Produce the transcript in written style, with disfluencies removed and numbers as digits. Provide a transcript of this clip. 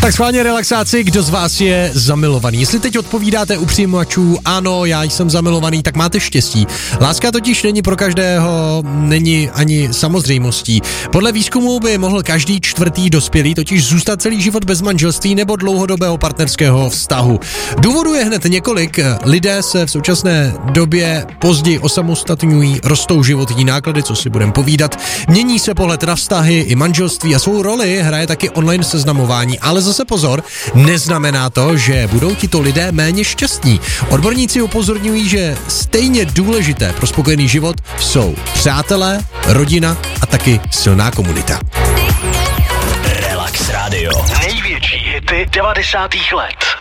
Tak schválně relaxaci, kdo z vás je zamilovaný. Jestli teď odpovídáte u přijímačů, ano, já jsem zamilovaný, tak máte štěstí. Láska totiž není pro každého, není ani samozřejmostí. Podle výzkumu by mohl každý čtvrtý dospělý totiž zůstat celý život bez manželství nebo dlouhodobého partnerského vztahu. Důvodů je hned několik. Lidé se v současné době později osamostatňují, rostou životní náklady, co si budeme povídat. Mění se pohled na vztahy i manželství a svou roli hraje taky online seznamování, ale zase pozor, neznamená to, že budou tito lidé méně šťastní. Odborníci upozorňují, že stejně důležité pro spokojený život jsou přátelé, rodina a taky silná komunita. Relax Radio. Největší hity 90. let.